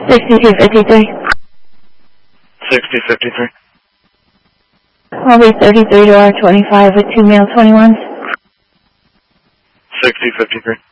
6253. 6053. I'll be 33 to R25 with 2 male 21s. 6053.